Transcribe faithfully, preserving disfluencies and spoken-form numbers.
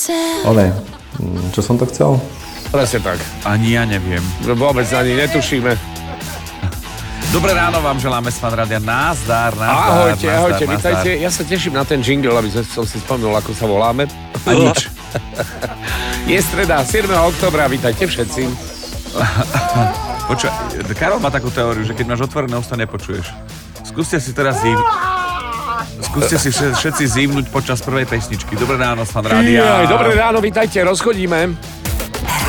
Ole, čo som to chcel? Presne tak. Ani ja neviem. Vôbec ani netušíme. Dobré ráno vám želáme z Fan Rádia. Názdar, názdar, Ahojte, názdar, ahojte, názdar. vítajte. Ja sa teším na ten jingle, aby som si spomenul, ako sa voláme. A nič. Je streda, siedmeho októbra, vítajte všetci. Počuj, Karol má takú teóriu, že keď máš otvorené ústa, nepočuješ. Skúste si teraz zím... Skúste si všetci zívnuť počas prvej pesničky. Dobré ráno z Fan Rádia. Dobré ráno, vítajte, rozchodíme.